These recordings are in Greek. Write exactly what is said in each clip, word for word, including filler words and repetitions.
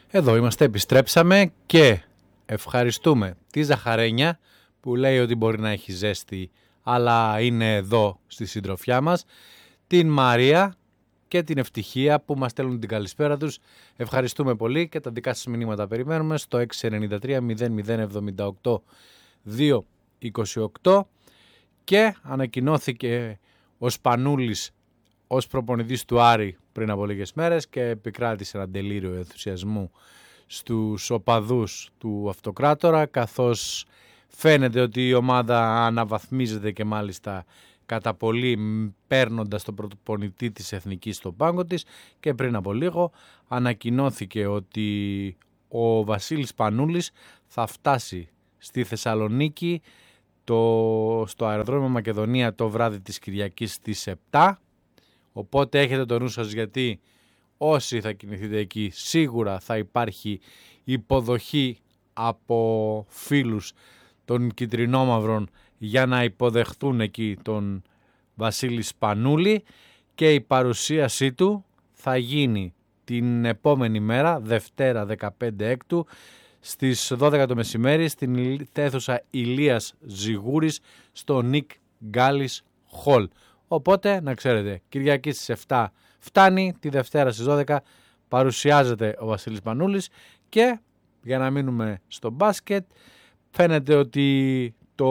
Εδώ είμαστε, επιστρέψαμε και ευχαριστούμε τη Ζαχαρένια που λέει ότι μπορεί να έχει ζέστη αλλά είναι εδώ στη συντροφιά μας, την Μαρία και την Ευτυχία που μας στέλνουν την καλησπέρα τους. Ευχαριστούμε πολύ και τα δικά σας μηνύματα περιμένουμε στο έξι εννιά τρία μηδέν μηδέν εβδομήντα οκτώ δύο είκοσι οκτώ και ανακοινώθηκε ο Σπανούλης ως προπονητής του Άρη πριν από λίγες μέρες και επικράτησε ένα τελείριο ενθουσιασμού στους οπαδούς του Αυτοκράτορα, καθώς φαίνεται ότι η ομάδα αναβαθμίζεται και μάλιστα κατά πολύ παίρνοντας τον προπονητή της Εθνικής στον πάγκο της, και πριν από λίγο ανακοινώθηκε ότι ο Βασίλης Σπανούλης θα φτάσει στη Θεσσαλονίκη το, στο αεροδρόμιο Μακεδονία το βράδυ της Κυριακής στις επτά. Οπότε έχετε το νου σας, γιατί όσοι θα κινηθείτε εκεί σίγουρα θα υπάρχει υποδοχή από φίλους των κιτρινόμαυρων για να υποδεχθούν εκεί τον Βασίλη Σπανούλη, και η παρουσίασή του θα γίνει την επόμενη μέρα, Δευτέρα δεκαπέντε Έκτου, στις δώδεκα το μεσημέρι στην αίθουσα Ηλίας Ζιγούρης στο Νικ Γκάλης Χολ. Οπότε να ξέρετε, Κυριακή στις επτά φτάνει, τη Δευτέρα στις δώδεκα παρουσιάζεται ο Βασίλης Σπανούλης. Και για να μείνουμε στο μπάσκετ, φαίνεται ότι το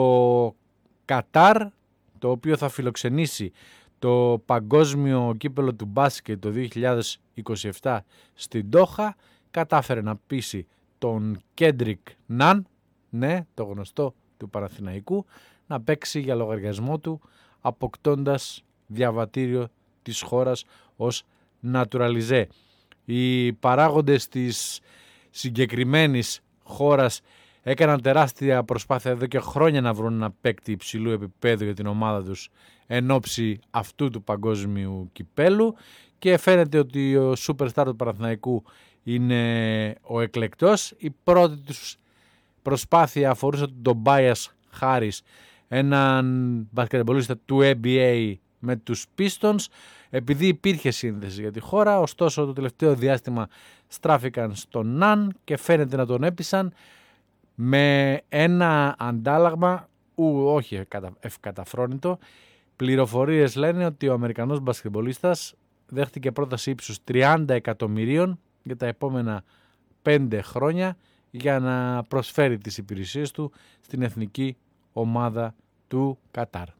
Κατάρ, το οποίο θα φιλοξενήσει το παγκόσμιο κύπελο του μπάσκετ το δύο χιλιάδες είκοσι επτά στην Ντόχα, κατάφερε να πείσει τον Κέντρικ Ναν, ναι, το γνωστό του Παναθηναϊκού, να παίξει για λογαριασμό του, αποκτώντας διαβατήριο της χώρας ως naturalisé. Οι παράγοντες της συγκεκριμένης χώρας έκαναν τεράστια προσπάθεια εδώ και χρόνια να βρουν ένα παίκτη υψηλού επίπεδου για την ομάδα τους εν ώψη αυτού του παγκόσμιου κυπέλου, και φαίνεται ότι ο superstar του Παναθηναϊκού είναι ο εκλεκτός. Η πρώτη τους προσπάθεια αφορούσε τον Τομπάιας Χάρις, έναν μπασκετμπολίστα του N B A με τους Pistons, επειδή υπήρχε σύνδεση για τη χώρα. Ωστόσο το τελευταίο διάστημα στράφηκαν στον Ναν και φαίνεται να τον έπεισαν με ένα αντάλλαγμα ου, όχι ευκαταφρόνητο. Πληροφορίες λένε ότι ο Αμερικανός μπασκετμπολίστας δέχτηκε πρόταση ύψους τριάντα εκατομμυρίων για τα επόμενα πέντε χρόνια για να προσφέρει τις υπηρεσίες του στην εθνική ομάδα του Κατάρ.